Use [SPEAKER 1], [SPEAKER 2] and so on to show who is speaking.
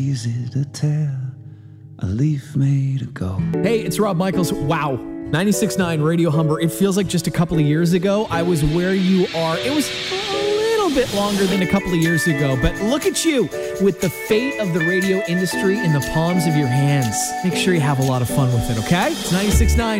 [SPEAKER 1] Easy to tear a leaf made of gold.
[SPEAKER 2] Hey, it's Rob Michaels. Wow. 96.9 Radio Humber. It feels like just a couple of years ago I was where you are. It was a little bit longer than a couple of years ago, but look at you with the fate of the radio industry in the palms of your hands. Make sure you have a lot of fun with it, okay? It's 96.9